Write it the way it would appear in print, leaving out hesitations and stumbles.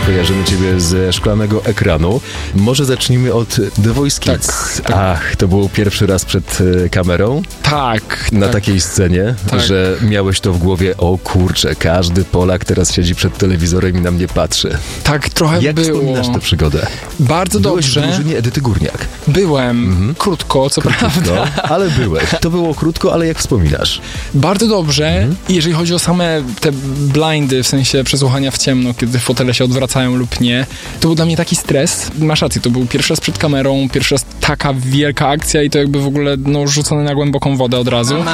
kojarzymy ciebie ze szklanego ekranu. Może zacznijmy od The Voice Kids. Tak. Ach, to był pierwszy raz przed kamerą? Tak. Na takiej scenie, że miałeś to w głowie, o kurczę, każdy Polak teraz siedzi przed telewizorem i na mnie patrzy. Tak trochę Jak było. wspominasz tę przygodę? Bardzo Byłeś dobrze. w drużynie Edyty Górniak. Byłem. Krótko, co prawda. Ale byłeś. To było krótko, ale jak wspominasz? Bardzo dobrze. I jeżeli chodzi o same te blindy, w sensie przesłuchania w ciemno, kiedy fotele się odwracają lub nie, to był dla mnie taki stres. Masz rację, to był pierwszy raz przed kamerą, pierwszy raz taka wielka akcja i to jakby w ogóle rzucone na głęboką wodę od razu.